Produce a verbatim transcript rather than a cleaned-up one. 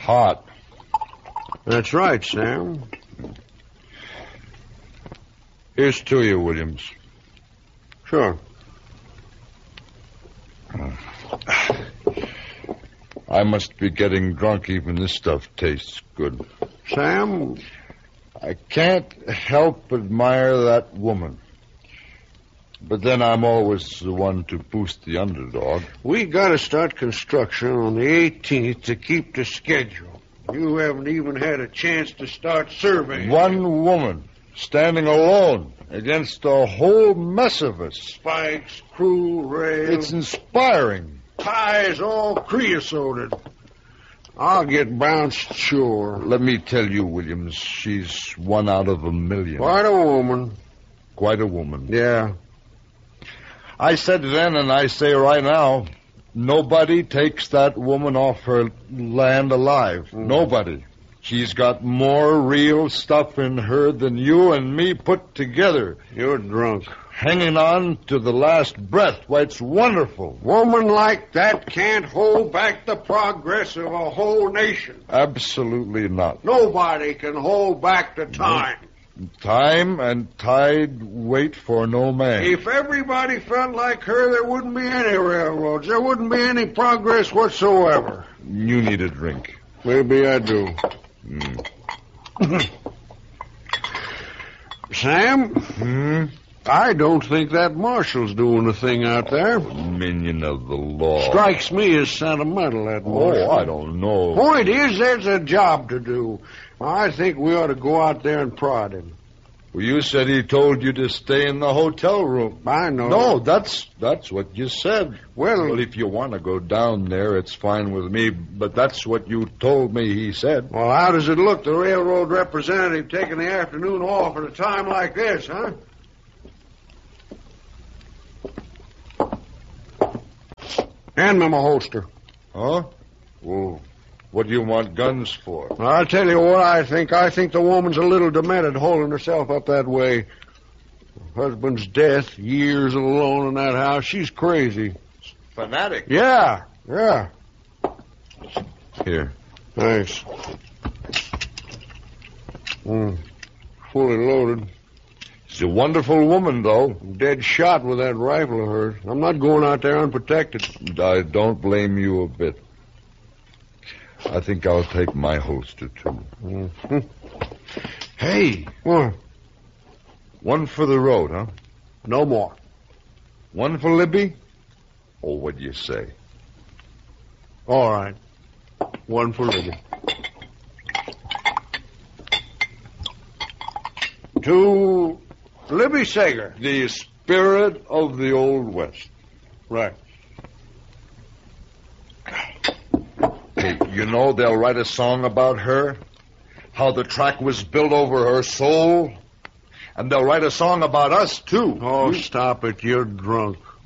hot. That's right, Sam. Here's to you, Williams. Sure. I must be getting drunk. Even this stuff tastes good. Sam? I can't help admire that woman. But then I'm always the one to boost the underdog. We got to start construction on the eighteenth to keep the schedule. You haven't even had a chance to start surveying. One woman standing alone against a whole mess of us. Spikes, crew, rail. It's inspiring. Ties all creosoted. I'll get bounced, sure. Let me tell you, Williams, she's one out of a million. Quite a woman. Quite a woman. Yeah. I said then, and I say right now, nobody takes that woman off her land alive. Mm. Nobody. She's got more real stuff in her than you and me put together. You're drunk. Hanging on to the last breath. Why, it's wonderful. Woman like that can't hold back the progress of a whole nation. Absolutely not. Nobody can hold back the time. Time and tide wait for no man. If everybody felt like her, there wouldn't be any railroads. There wouldn't be any progress whatsoever. You need a drink. Maybe I do. Mm. Sam? Hmm? I don't think that marshal's doing a thing out there. Minion of the law. Strikes me as sentimental, that marshal. Oh, I don't know. Point is, there's a job to do. I think we ought to go out there and prod him. Well, you said he told you to stay in the hotel room. I know. No, that's that's what you said. Well, well, if you want to go down there, it's fine with me, but that's what you told me he said. Well, how does it look, the railroad representative taking the afternoon off at a time like this, huh? Hand me my holster. Huh? Well, what do you want guns for? I'll tell you what I think. I think the woman's a little demented holding herself up that way. Her husband's death, years alone in that house. She's crazy. Fanatic? Yeah, yeah. Here. Thanks. Mm, fully loaded. She's a wonderful woman, though. Dead shot with that rifle of hers. I'm not going out there unprotected. I don't blame you a bit. I think I'll take my holster, too. Mm-hmm. Hey. What? One for the road, huh? No more. One for Libby? Oh, what do you say? All right. One for Libby. To Libby Sager. The spirit of the Old West. Right. Hey, you know they'll write a song about her? How the track was built over her soul? And they'll write a song about us, too. Oh, stop it. You're drunk.